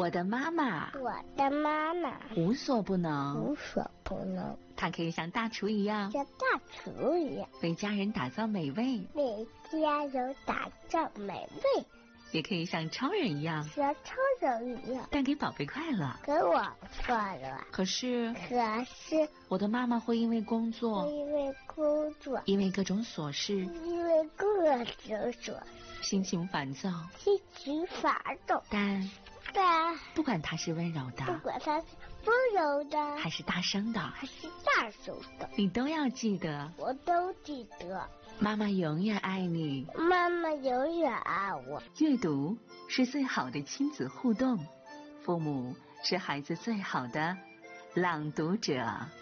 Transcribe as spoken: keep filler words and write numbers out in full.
我的妈妈， 我的妈妈无所不能， 无所不能。 她可以像大厨一样， 像大厨一样， 为家人打造美味， 为家人打造美味。 也可以像超人一样， 像超人一样， 带给宝贝快乐， 给我快乐。 可是， 可是我的妈妈会因为工作， 因为工作， 因为各种琐事， 因为各种琐事， 心情烦躁， 心情烦躁。 但但不管她是温柔的， 不管她是温柔的， 还是大声的， 还是大声的， 你都要记得， 我都记得。 妈妈永远爱你， 妈妈永远爱我。 阅读是最好的亲子互动，父母是孩子最好的朗读者。